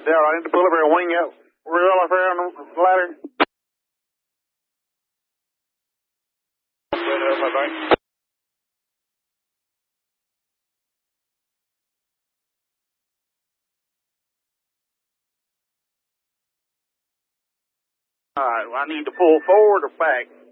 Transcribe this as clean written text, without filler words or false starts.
Yeah, I need to pull up here and wing out. Real up here on the ladder. All right, well, I need to pull forward or back.